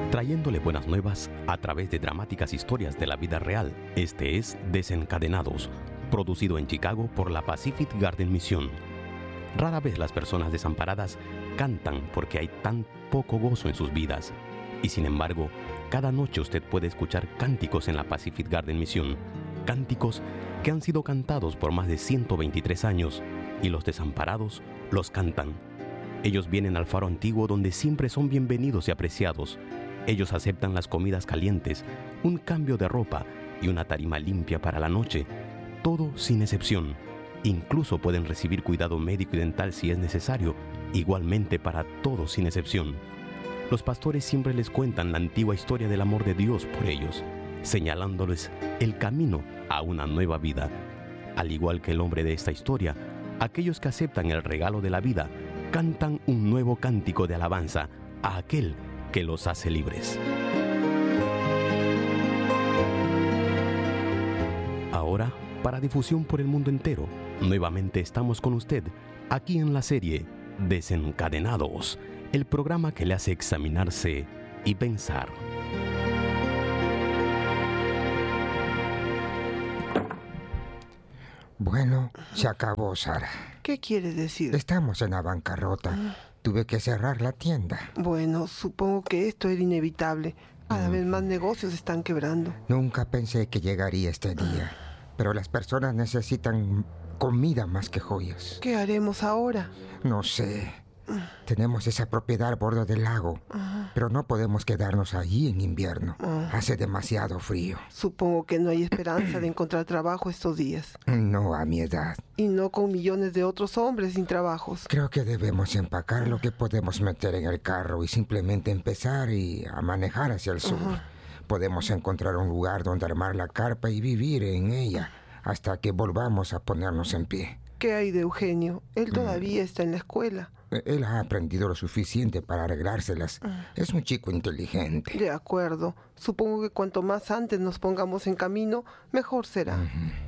trayéndole buenas nuevas a través de dramáticas historias de la vida real. Este es Desencadenados, producido en Chicago por la Pacific Garden Mission. Rara vez las personas desamparadas cantan porque hay tan poco gozo en sus vidas. Y sin embargo, cada noche usted puede escuchar cánticos en la Pacific Garden Mission, cánticos que han sido cantados por más de 123 años, y los desamparados los cantan. Ellos vienen al faro antiguo donde siempre son bienvenidos y apreciados. Ellos aceptan las comidas calientes, un cambio de ropa y una tarima limpia para la noche, todo sin excepción. Incluso pueden recibir cuidado médico y dental si es necesario, igualmente para todos sin excepción. Los pastores siempre les cuentan la antigua historia del amor de Dios por ellos, señalándoles el camino a una nueva vida. Al igual que el hombre de esta historia, aquellos que aceptan el regalo de la vida cantan un nuevo cántico de alabanza a aquel que los hace libres. Ahora, para difusión por el mundo entero, nuevamente estamos con usted, aquí en la serie Desencadenados, el programa que le hace examinarse y pensar. Bueno, se acabó, Sara. ¿Qué quiere decir? Estamos en la bancarrota. Tuve que cerrar la tienda. Bueno, supongo que esto era inevitable. Cada vez más negocios están quebrando. Nunca pensé que llegaría este día. Pero las personas necesitan comida más que joyas. ¿Qué haremos ahora? No sé. Tenemos esa propiedad al borde del lago, pero no podemos quedarnos allí en invierno. Hace demasiado frío. Supongo que no hay esperanza de encontrar trabajo estos días. No a mi edad. Y no con millones de otros hombres sin trabajos. Creo que debemos empacar lo que podemos meter en el carro y simplemente empezar a manejar hacia el sur. Podemos encontrar un lugar donde armar la carpa y vivir en ella hasta que volvamos a ponernos en pie. ¿Qué hay de Eugenio? Él todavía está en la escuela. Él ha aprendido lo suficiente para arreglárselas. Es un chico inteligente. De acuerdo. Supongo que cuanto más antes nos pongamos en camino, mejor será.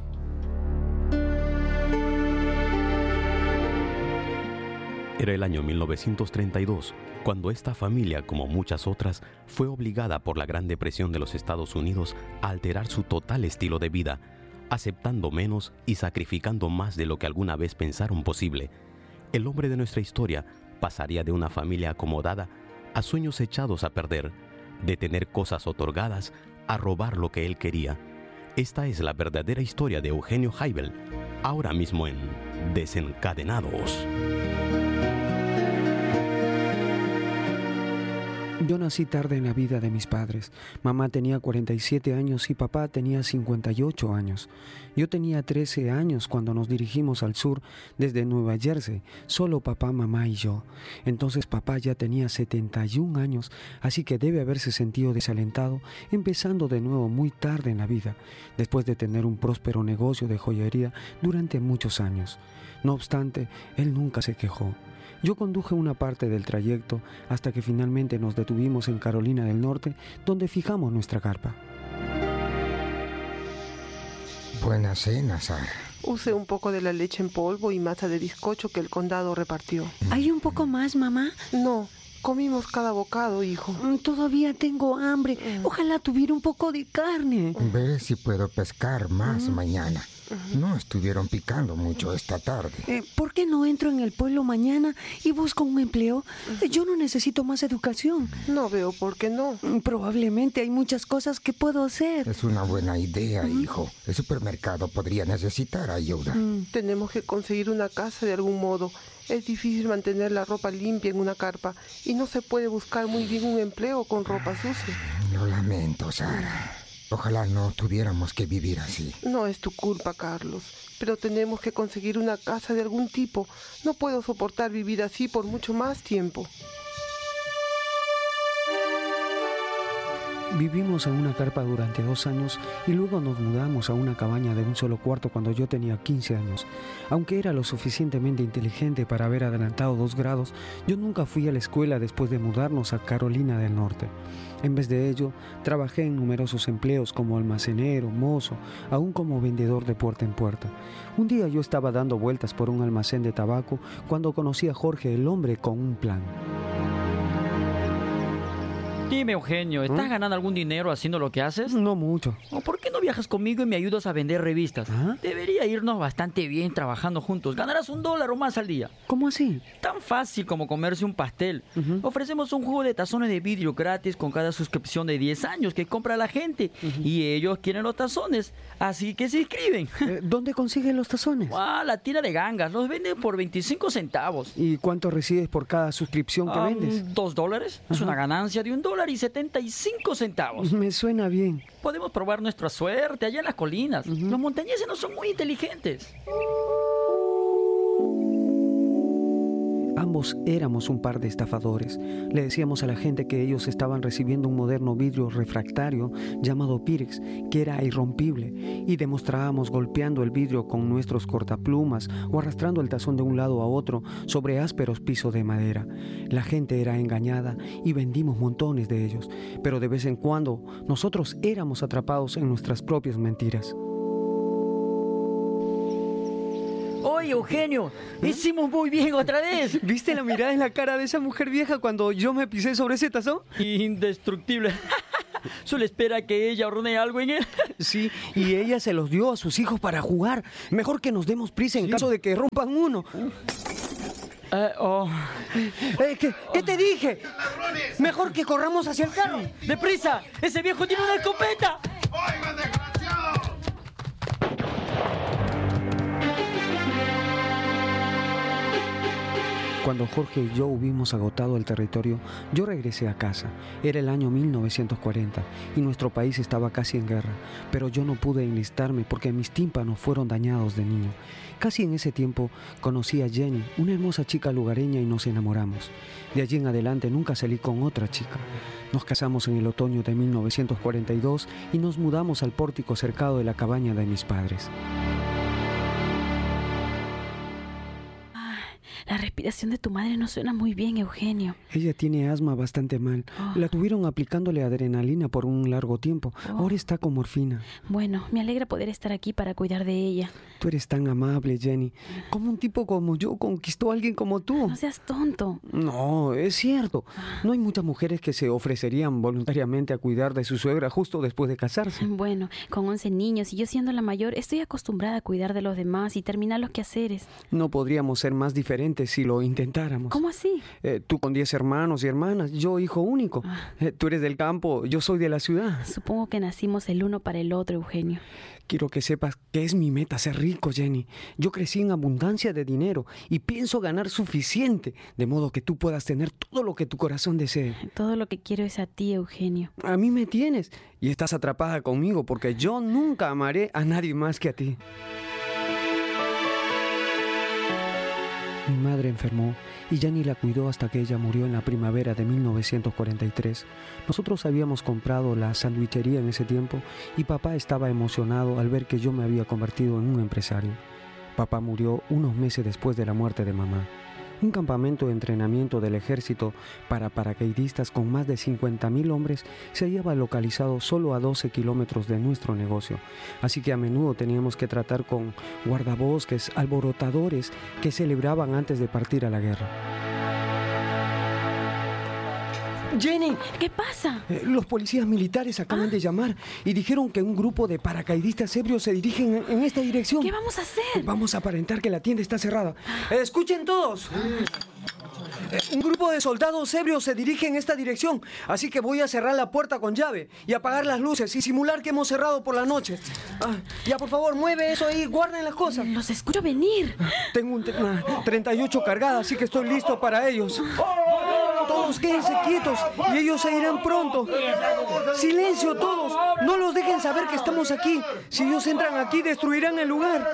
Era el año 1932, cuando esta familia, como muchas otras, fue obligada por la Gran Depresión de los Estados Unidos a alterar su total estilo de vida, aceptando menos y sacrificando más de lo que alguna vez pensaron posible. El hombre de nuestra historia pasaría de una familia acomodada a sueños echados a perder, de tener cosas otorgadas a robar lo que él quería. Esta es la verdadera historia de Eugenio Haibel, ahora mismo en Desencadenados. Yo nací tarde en la vida de mis padres. Mamá tenía 47 años y papá tenía 58 años. Yo tenía 13 años cuando nos dirigimos al sur desde Nueva Jersey, solo papá, mamá y yo. Entonces papá ya tenía 71 años, así que debe haberse sentido desalentado, empezando de nuevo muy tarde en la vida, después de tener un próspero negocio de joyería durante muchos años. No obstante, él nunca se quejó. Yo conduje una parte del trayecto hasta que finalmente nos detuvimos en Carolina del Norte, donde fijamos nuestra carpa. Buena cena, Sara. Use un poco de la leche en polvo y masa de bizcocho que el condado repartió. ¿Hay un poco más, mamá? No, comimos cada bocado, hijo. Todavía tengo hambre. Ojalá tuviera un poco de carne. Ve si puedo pescar más mañana. No estuvieron picando mucho esta tarde. ¿Por qué no entro en el pueblo mañana y busco un empleo? Yo no necesito más educación. No veo por qué no. Probablemente hay muchas cosas que puedo hacer. Es una buena idea, hijo. El supermercado podría necesitar ayuda. Tenemos que conseguir una casa de algún modo. Es difícil mantener la ropa limpia en una carpa y no se puede buscar muy bien un empleo con ropa sucia. Lo lamento, Sara. Ojalá no tuviéramos que vivir así. No es tu culpa, Carlos, pero tenemos que conseguir una casa de algún tipo. No puedo soportar vivir así por mucho más tiempo. Vivimos en una carpa durante 2 años y luego nos mudamos a una cabaña de un solo cuarto cuando yo tenía 15 años. Aunque era lo suficientemente inteligente para haber adelantado 2 grados, yo nunca fui a la escuela después de mudarnos a Carolina del Norte. En vez de ello, trabajé en numerosos empleos como almacenero, mozo, aún como vendedor de puerta en puerta. Un día yo estaba dando vueltas por un almacén de tabaco cuando conocí a Jorge, el hombre con un plan. Dime, Eugenio, ¿estás ganando algún dinero haciendo lo que haces? No mucho. ¿O por qué no viajas conmigo y me ayudas a vender revistas? Debería irnos bastante bien trabajando juntos. Ganarás $1 o más al día. ¿Cómo así? Tan fácil como comerse un pastel. Ofrecemos un juego de tazones de vidrio gratis con cada suscripción de 10 años que compra la gente. Y ellos quieren los tazones, así que se inscriben. ¿Dónde consiguen los tazones? La tira de gangas. Los venden por 25 centavos. ¿Y cuánto recibes por cada suscripción que vendes? $2. Es una ganancia de $1.75. Me suena bien. Podemos probar nuestra suerte allá en las colinas. Los montañeses no son muy inteligentes. Ambos éramos un par de estafadores. Le decíamos a la gente que ellos estaban recibiendo un moderno vidrio refractario llamado Pyrex, que era irrompible, y demostrábamos golpeando el vidrio con nuestros cortaplumas o arrastrando el tazón de un lado a otro sobre ásperos pisos de madera. La gente era engañada y vendimos montones de ellos, pero de vez en cuando nosotros éramos atrapados en nuestras propias mentiras. Oye, Eugenio, hicimos muy bien otra vez. ¿Viste la mirada en la cara de esa mujer vieja cuando yo me pisé sobre ese tazón? Indestructible. Solo espera que ella hornee algo en él. Sí, y ella se los dio a sus hijos para jugar. Mejor que nos demos prisa en caso de que rompan uno. ¿Qué te dije? Mejor que corramos hacia el carro. ¡Deprisa! ¡Ese viejo tiene una escopeta! ¡Oigan, desgraciados! Cuando Jorge y yo hubimos agotado el territorio, yo regresé a casa. Era el año 1940 y nuestro país estaba casi en guerra, pero yo no pude enlistarme porque mis tímpanos fueron dañados de niño. Casi en ese tiempo conocí a Jenny, una hermosa chica lugareña, y nos enamoramos. De allí en adelante nunca salí con otra chica. Nos casamos en el otoño de 1942 y nos mudamos al pórtico cercado de la cabaña de mis padres. La respiración de tu madre no suena muy bien, Eugenio. Ella tiene asma bastante mal. La tuvieron aplicándole adrenalina por un largo tiempo. Ahora está con morfina. Bueno, me alegra poder estar aquí para cuidar de ella. Tú eres tan amable, Jenny. ¿Cómo un tipo como yo conquistó a alguien como tú? No seas tonto. No, es cierto. No hay muchas mujeres que se ofrecerían voluntariamente a cuidar de su suegra justo después de casarse. Bueno, con 11 niños y yo siendo la mayor, estoy acostumbrada a cuidar de los demás y terminar los quehaceres. No podríamos ser más diferentes si lo intentáramos. ¿Cómo así? Tú con 10 hermanos y hermanas, yo hijo único. Tú eres del campo, yo soy de la ciudad. Supongo que nacimos el uno para el otro, Eugenio. Quiero que sepas que es mi meta ser rico, Jenny. Yo crecí en abundancia de dinero y pienso ganar suficiente, de modo que tú puedas tener todo lo que tu corazón desee. Todo lo que quiero es a ti, Eugenio. A mí me tienes y estás atrapada conmigo porque yo nunca amaré a nadie más que a ti. Mi madre enfermó y Jenny la cuidó hasta que ella murió en la primavera de 1943. Nosotros habíamos comprado la sandwichería en ese tiempo y papá estaba emocionado al ver que yo me había convertido en un empresario. Papá murió unos meses después de la muerte de mamá. Un campamento de entrenamiento del ejército para paracaidistas con más de 50,000 hombres se hallaba localizado solo a 12 kilómetros de nuestro negocio, así que a menudo teníamos que tratar con guardabosques, alborotadores que celebraban antes de partir a la guerra. Jenny, ¿qué pasa? Los policías militares acaban de llamar y dijeron que un grupo de paracaidistas ebrios se dirigen en esta dirección. ¿Qué vamos a hacer? Vamos a aparentar que la tienda está cerrada. Escuchen todos. Un grupo de soldados ebrios se dirige en esta dirección, así que voy a cerrar la puerta con llave y apagar las luces y simular que hemos cerrado por la noche. Ya, por favor, mueve eso ahí, guarden las cosas. Los escucho venir. Tengo una 38 cargada, así que estoy listo para ellos. Todos quédense quietos y ellos se irán pronto. ¡Silencio todos! No los dejen saber que estamos aquí. Si ellos entran aquí, destruirán el lugar.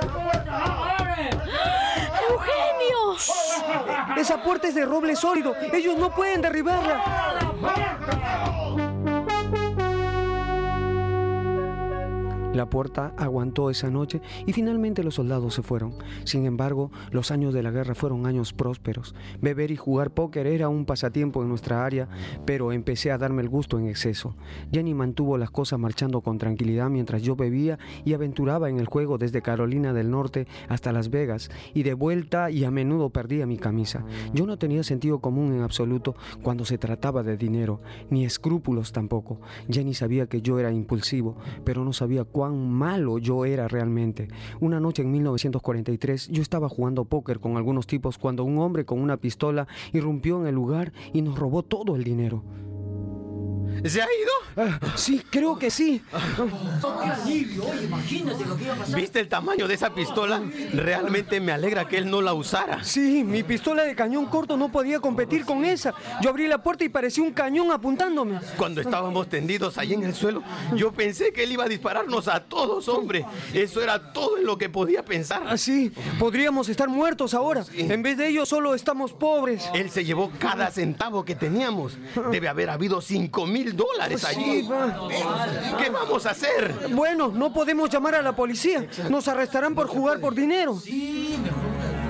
¡Eugenio! ¡Shh! Esa puerta es de roble sólido. Ellos no pueden derribarla. La puerta aguantó esa noche y finalmente los soldados se fueron. Sin embargo, los años de la guerra fueron años prósperos. Beber y jugar póker era un pasatiempo en nuestra área, pero empecé a darme el gusto en exceso. Jenny mantuvo las cosas marchando con tranquilidad mientras yo bebía y aventuraba en el juego desde Carolina del Norte hasta Las Vegas, y de vuelta, y a menudo perdía mi camisa. Yo no tenía sentido común en absoluto cuando se trataba de dinero, ni escrúpulos tampoco. Jenny sabía que yo era impulsivo, pero no sabía cuán malo yo era realmente. Una noche en 1943 yo estaba jugando póker con algunos tipos cuando un hombre con una pistola irrumpió en el lugar y nos robó todo el dinero. ¿Se ha ido? Sí, creo que sí. ¡Qué alivio! Oye, imagínate lo que iba a pasar. ¿Viste el tamaño de esa pistola? Realmente me alegra que él no la usara. Sí, mi pistola de cañón corto no podía competir con esa. Yo abrí la puerta y parecía un cañón apuntándome. Cuando estábamos tendidos ahí en el suelo, yo pensé que él iba a dispararnos a todos, hombre. Eso era todo en lo que podía pensar. Así, podríamos estar muertos ahora. Sí. En vez de ello, solo estamos pobres. Él se llevó cada centavo que teníamos. Debe haber habido $5,000 allí. Sí, va. ¿Qué vamos a hacer? Bueno, no podemos llamar a la policía. Nos arrestarán por jugar por dinero. Sí, mejor.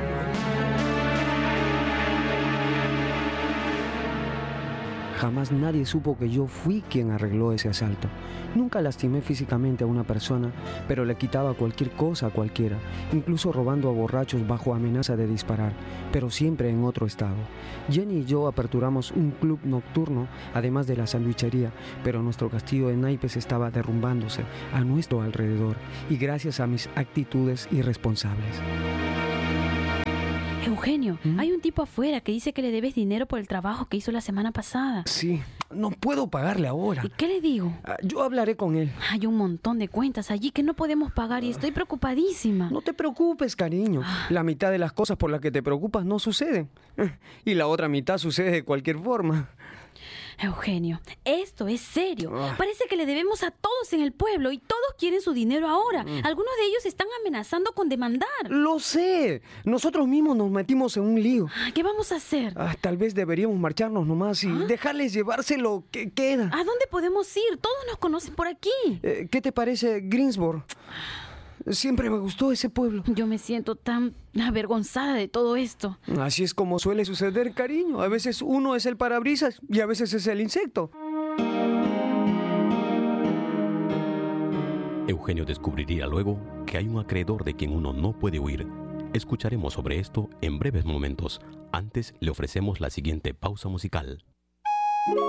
Jamás nadie supo que yo fui quien arregló ese asalto. Nunca lastimé físicamente a una persona, pero le quitaba cualquier cosa a cualquiera, incluso robando a borrachos bajo amenaza de disparar, pero siempre en otro estado. Jenny y yo aperturamos un club nocturno, además de la sandwichería, pero nuestro castillo de naipes estaba derrumbándose a nuestro alrededor, y gracias a mis actitudes irresponsables. Eugenio, hay un tipo afuera que dice que le debes dinero por el trabajo que hizo la semana pasada. Sí, no puedo pagarle ahora. ¿Y qué le digo? Yo hablaré con él. Hay un montón de cuentas allí que no podemos pagar y estoy preocupadísima. No te preocupes, cariño. La mitad de las cosas por las que te preocupas no suceden. Y la otra mitad sucede de cualquier forma. Eugenio, esto es serio. Parece que le debemos a todos en el pueblo y todos quieren su dinero ahora. Algunos de ellos están amenazando con demandar. Lo sé. Nosotros mismos nos metimos en un lío. ¿Qué vamos a hacer? Tal vez deberíamos marcharnos nomás y dejarles llevarse lo que queda. ¿A dónde podemos ir? Todos nos conocen por aquí. ¿Qué te parece Greensboro? Siempre me gustó ese pueblo. Yo me siento tan avergonzada de todo esto. Así es como suele suceder, cariño. A veces uno es el parabrisas y a veces es el insecto. Eugenio descubriría luego que hay un acreedor de quien uno no puede huir. Escucharemos sobre esto en breves momentos. Antes le ofrecemos la siguiente pausa musical.